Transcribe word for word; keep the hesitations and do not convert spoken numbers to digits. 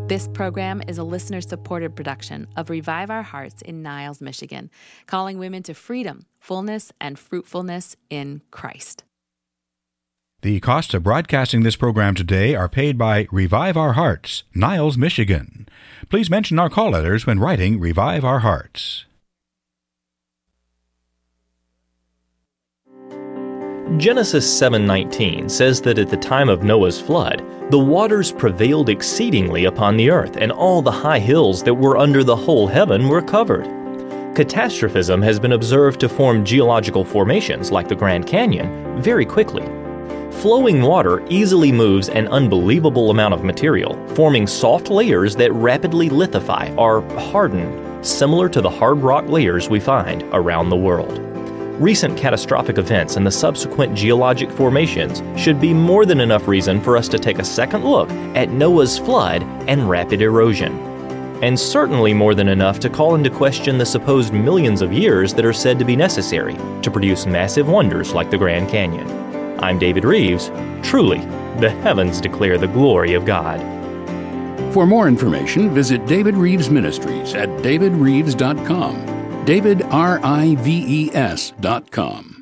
This program is a listener-supported production of Revive Our Hearts in Niles, Michigan, calling women to freedom, fullness, and fruitfulness in Christ. The costs of broadcasting this program today are paid by Revive Our Hearts, Niles, Michigan. Please mention our call letters when writing Revive Our Hearts. Genesis seven nineteen says that at the time of Noah's flood, the waters prevailed exceedingly upon the earth, and all the high hills that were under the whole heaven were covered. Catastrophism has been observed to form geological formations like the Grand Canyon very quickly. Flowing water easily moves an unbelievable amount of material, forming soft layers that rapidly lithify or harden, similar to the hard rock layers we find around the world. Recent catastrophic events and the subsequent geologic formations should be more than enough reason for us to take a second look at Noah's flood and rapid erosion. And certainly more than enough to call into question the supposed millions of years that are said to be necessary to produce massive wonders like the Grand Canyon. I'm David Reeves. Truly, the heavens declare the glory of God. For more information, visit David Reeves Ministries at david reeves dot com. David, R I V E S dot com.